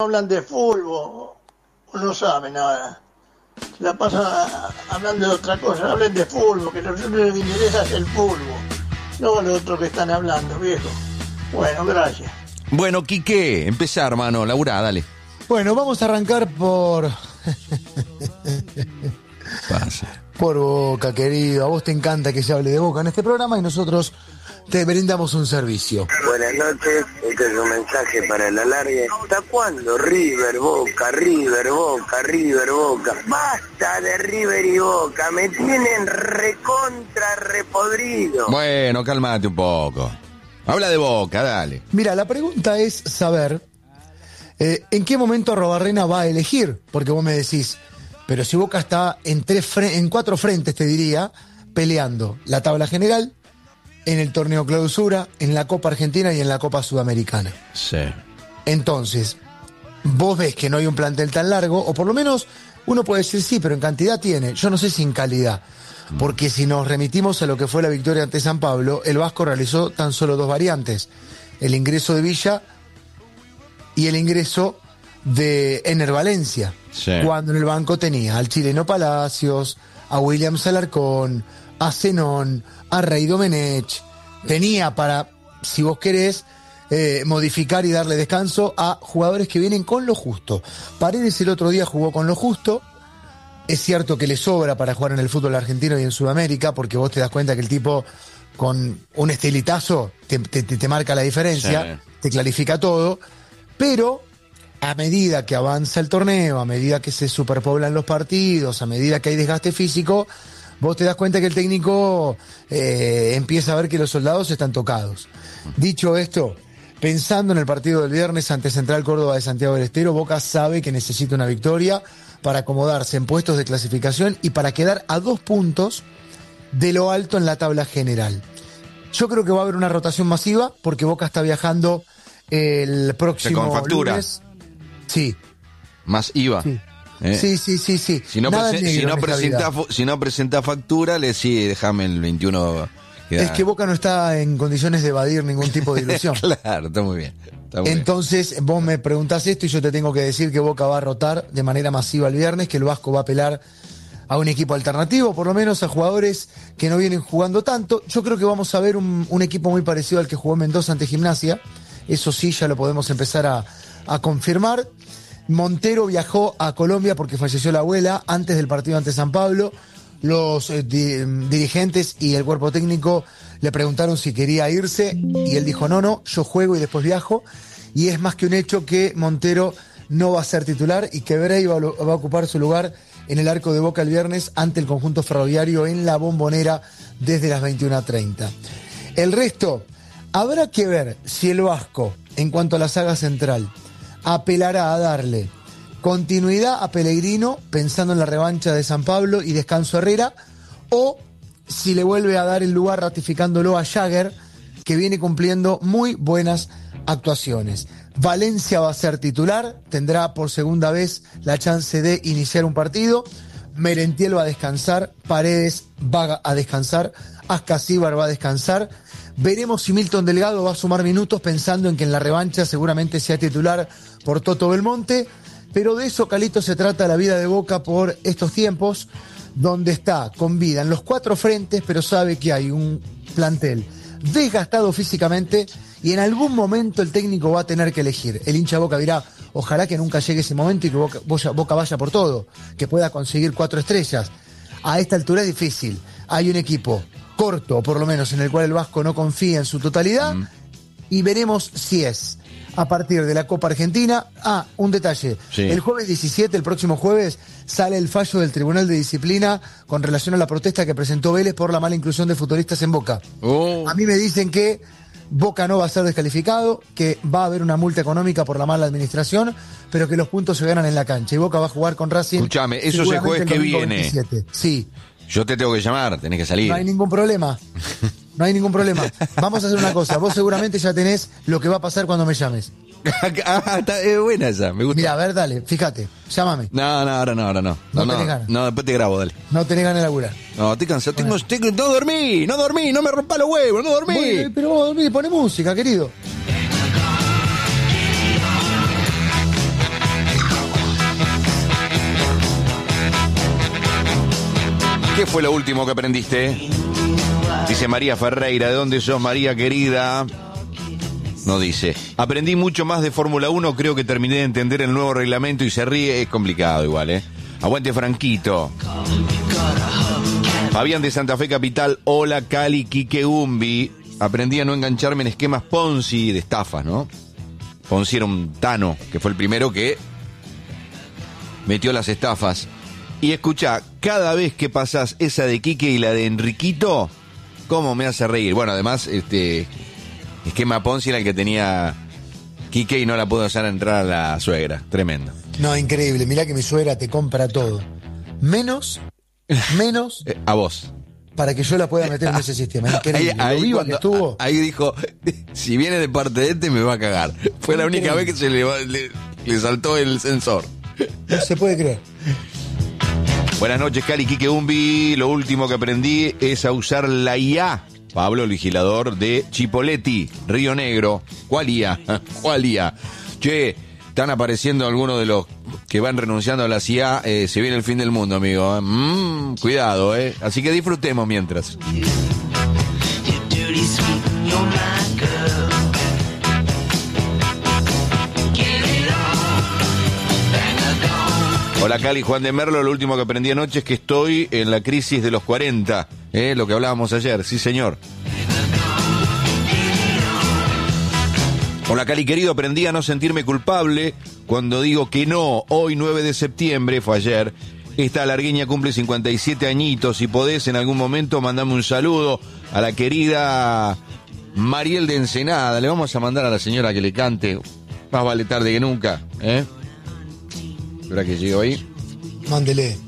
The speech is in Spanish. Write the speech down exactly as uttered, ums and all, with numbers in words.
hablan de fútbol o no saben nada. Se la pasan hablando de otra cosa. Hablen de fútbol, que lo único que les interesa es el fútbol. No lo otro que están hablando, viejo. Bueno, gracias. Bueno, Quique, empezá, hermano, laburá, dale. Bueno, vamos a arrancar por... Pasa. Por Boca, querido. A vos te encanta que se hable de Boca en este programa y nosotros te brindamos un servicio. Buenas noches, este es un mensaje para el alargue. ¿Hasta cuándo River, Boca, River, Boca, River, Boca? ¡Basta de River y Boca! Me tienen recontra repodrido. Bueno, cálmate un poco. Habla de Boca, dale. Mira, la pregunta es saber eh, en qué momento Arrobarrena va a elegir, porque vos me decís, pero si Boca está en tres fre- en cuatro frentes, te diría, peleando la tabla general, en el torneo clausura, en la Copa Argentina y en la Copa Sudamericana. Sí. Entonces, vos ves que no hay un plantel tan largo, o por lo menos uno puede decir sí, pero en cantidad tiene, yo no sé si en calidad. Porque si nos remitimos a lo que fue la victoria ante San Pablo, el Vasco realizó tan solo dos variantes. El ingreso de Villa y el ingreso de Ener Valencia. Sí. Cuando en el banco tenía al chileno Palacios, a Williams Alarcón, a Zenón, a Rey Domenech. Tenía para, si vos querés, eh, modificar y darle descanso a jugadores que vienen con lo justo. Paredes el otro día jugó con lo justo. Es cierto que le sobra para jugar en el fútbol argentino y en Sudamérica, porque vos te das cuenta que el tipo con un estilitazo te, te, te marca la diferencia, sí. Te clarifica todo, pero a medida que avanza el torneo, a medida que se superpoblan los partidos, a medida que hay desgaste físico, vos te das cuenta que el técnico eh, empieza a ver que los soldados están tocados. Dicho esto, pensando en el partido del viernes ante Central Córdoba de Santiago del Estero, Boca sabe que necesita una victoria para acomodarse en puestos de clasificación y para quedar a dos puntos de lo alto en la tabla general. Yo creo que va a haber una rotación masiva porque Boca está viajando el próximo con factura. Lunes. Sí. Más I V A. Sí. ¿Eh? Sí, sí, sí, sí. Si no, Nada prese- negro si no en esta presenta, vida. si no presenta factura, le sí, déjame el veintiuno. Queda... Es que Boca no está en condiciones de evadir ningún tipo de ilusión. Claro, está muy bien. Está muy Entonces, bien. vos me preguntás esto y yo te tengo que decir que Boca va a rotar de manera masiva el viernes, que el Vasco va a apelar a un equipo alternativo, por lo menos a jugadores que no vienen jugando tanto. Yo creo que vamos a ver un, un equipo muy parecido al que jugó Mendoza ante Gimnasia. Eso sí, ya lo podemos empezar a, a confirmar. Montero viajó a Colombia porque falleció la abuela antes del partido ante San Pablo. Los eh, di- dirigentes y el cuerpo técnico le preguntaron si quería irse y él dijo no, no, yo juego y después viajo. Y es más que un hecho que Montero no va a ser titular y que Brey va, va a ocupar su lugar en el arco de Boca el viernes ante el conjunto ferroviario en la Bombonera desde las veintiuna treinta. El resto, habrá que ver si el Vasco, en cuanto a la saga central, apelará a darle continuidad a Pellegrino pensando en la revancha de San Pablo y descanso a Herrera, o si le vuelve a dar el lugar ratificándolo a Jagger, que viene cumpliendo muy buenas actuaciones. Valencia va a ser titular, tendrá por segunda vez la chance de iniciar un partido. Merentiel va a descansar, Paredes va a descansar, Ascasíbar va a descansar. Veremos si Milton Delgado va a sumar minutos pensando en que en la revancha seguramente sea titular por Toto Belmonte. Pero de eso, Calito, se trata la vida de Boca por estos tiempos, donde está con vida en los cuatro frentes, pero sabe que hay un plantel desgastado físicamente y en algún momento el técnico va a tener que elegir. El hincha Boca dirá, ojalá que nunca llegue ese momento y que Boca, Boca vaya por todo, que pueda conseguir cuatro estrellas. A esta altura es difícil. Hay un equipo corto, por lo menos, en el cual el Vasco no confía en su totalidad, mm. y veremos si es a partir de la Copa Argentina. Ah, un detalle. Sí. El jueves diecisiete, el próximo jueves, sale el fallo del Tribunal de Disciplina con relación a la protesta que presentó Vélez por la mala inclusión de futbolistas en Boca. Oh. A mí me dicen que Boca no va a ser descalificado, que va a haber una multa económica por la mala administración, pero que los puntos se ganan en la cancha. Y Boca va a jugar con Racing. Escuchame, eso es el jueves que viene. veintisiete. Sí. Yo te tengo que llamar, tenés que salir. No hay ningún problema. No hay ningún problema. Vamos a hacer una cosa. Vos seguramente ya tenés lo que va a pasar cuando me llames. Ah, está es buena esa, me gusta. Mira, a ver, dale, fíjate, llámame. No, no, ahora no, ahora no. No, No, tenés no, ganas. no, después te grabo, dale. No tenés ganas de laburar. No, estoy cansado. Tengo, tengo, no dormí, no dormí, no me rompa los huevos, no dormí. Bueno, pero vos dormí, poné música, querido. ¿Qué fue lo último que aprendiste? Dice María Ferreira. ¿De dónde sos, María querida? No dice. Aprendí mucho más de Fórmula uno. Creo que terminé de entender el nuevo reglamento y se ríe. Es complicado igual, ¿eh? Aguante Franquito. Fabián de Santa Fe Capital. Hola, Cali, Quique Umbi. Aprendí a no engancharme en esquemas Ponzi de estafas, ¿no? Ponzi era un tano, que fue el primero que metió las estafas. Y escuchá, cada vez que pasás esa de Quique y la de Enriquito, ¿cómo me hace reír? Bueno, además, este esquema Ponzi era el que tenía Quique y no la pudo hacer entrar a la suegra. Tremendo. No, increíble. Mirá que mi suegra te compra todo. Menos, menos... Eh, a vos. Para que yo la pueda meter en ese sistema. Increíble. Ahí, ahí, Lo viva cuando, que estuvo. Ahí dijo, si viene de parte de este me va a cagar. Fue Increíble. la única vez que se le, le, le saltó el sensor. No se puede creer. Buenas noches, Cali, Quique Umbi. Lo último que aprendí es a usar la I A. Pablo, el vigilador de Chipoleti, Río Negro. ¿Cuál I A? ¿Cuál I A? Che, están apareciendo algunos de los que van renunciando a la C I A. Eh, se viene el fin del mundo, amigo. Mm, cuidado, eh. Así que disfrutemos mientras. Hola, Cali, Juan de Merlo. Lo último que aprendí anoche es que estoy en la crisis de los cuarenta. Eh, lo que hablábamos ayer. Sí, señor. Hola, Cali, querido. Aprendí a no sentirme culpable cuando digo que no. Hoy, nueve de septiembre, fue ayer, esta largueña cumple cincuenta y siete añitos. Si podés, en algún momento, mandame un saludo a la querida Mariel de Ensenada. Le vamos a mandar a la señora que le cante. Más vale tarde que nunca, ¿eh? Espera que llegue ahí. Mándele.